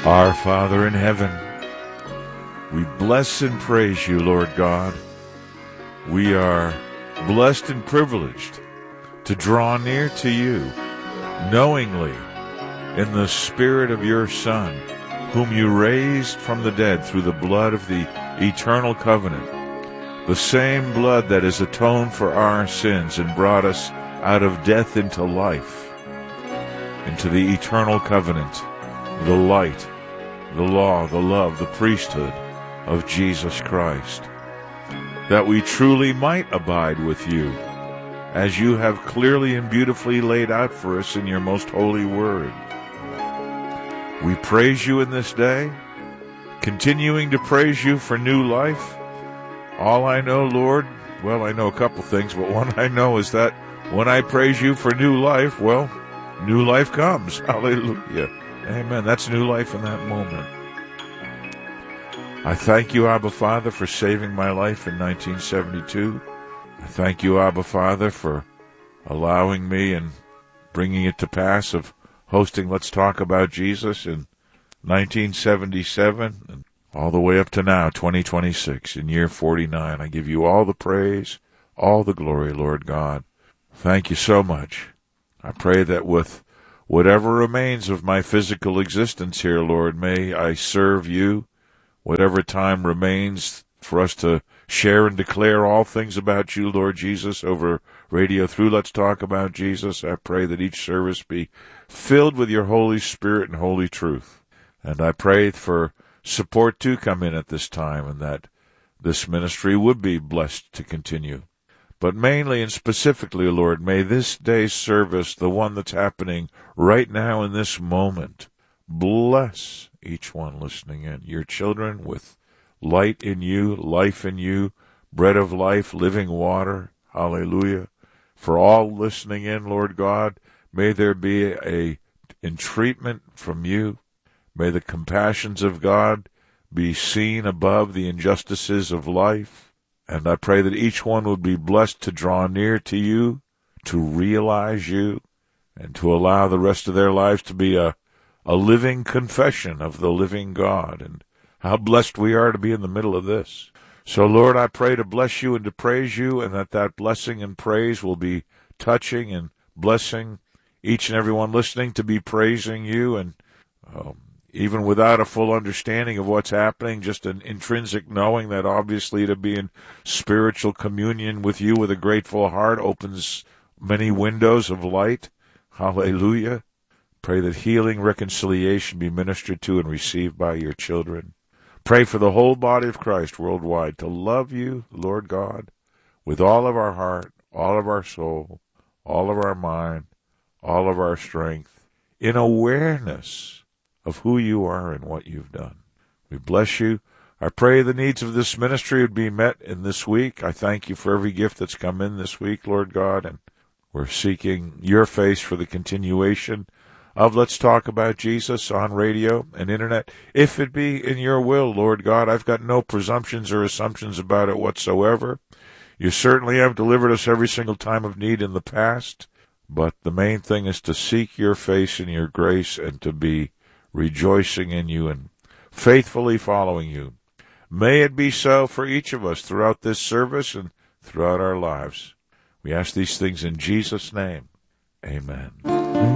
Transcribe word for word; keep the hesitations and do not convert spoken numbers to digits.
Our Father in heaven, we bless and praise you, Lord God. We are blessed and privileged to draw near to you, knowingly, in the Spirit of your Son, whom you raised from the dead through the blood of the eternal covenant, the same blood that has atoned for our sins and brought us out of death into life, into the eternal covenant, the light, the law, the love, the priesthood of Jesus Christ, that we truly might abide with you, as you have clearly and beautifully laid out for us in your most holy word. We praise you in this day, continuing to praise you for new life. All I know, Lord, well, I know a couple things, but one I know is that when I praise you for new life, well, new life comes. Hallelujah. Amen. That's new life in that moment. I thank you, Abba Father, for saving my life in nineteen seventy-two. I thank you, Abba Father, for allowing me and bringing it to pass of hosting Let's Talk About Jesus in nineteen seventy-seven and all the way up to now, twenty twenty-six, in year forty-nine. I give you all the praise, all the glory, Lord God. Thank you so much. I pray that with whatever remains of my physical existence here, Lord, may I serve you. Whatever time remains for us to share and declare all things about you, Lord Jesus, over radio through Let's Talk About Jesus, I pray that each service be filled with your Holy Spirit and holy truth. And I pray for support to come in at this time and that this ministry would be blessed to continue. But mainly and specifically, Lord, may this day's service, the one that's happening right now in this moment, bless each one listening in, your children with light in you, life in you, bread of life, living water. Hallelujah. For all listening in, Lord God, may there be a entreatment from you. May the compassions of God be seen above the injustices of life. And I pray that each one would be blessed to draw near to you, to realize you, and to allow the rest of their lives to be a, a living confession of the living God. And how blessed we are to be in the middle of this. So, Lord, I pray to bless you and to praise you, and that that blessing and praise will be touching and blessing each and every one listening to be praising you, and um, even without a full understanding of what's happening, just an intrinsic knowing that obviously to be in spiritual communion with you with a grateful heart opens many windows of light. Hallelujah. Pray that healing, reconciliation be ministered to and received by your children. Pray for the whole body of Christ worldwide to love you, Lord God, with all of our heart, all of our soul, all of our mind, all of our strength, in awareness of who you are and what you've done. We bless you. I pray the needs of this ministry would be met in this week. I thank you for every gift that's come in this week, Lord God, and we're seeking your face for the continuation of Let's Talk About Jesus on radio and internet. If it be in your will, Lord God, I've got no presumptions or assumptions about it whatsoever. You certainly have delivered us every single time of need in the past, but the main thing is to seek your face and your grace and to be rejoicing in you and faithfully following you. May it be so for each of us throughout this service and throughout our lives. We ask these things in Jesus' name. Amen.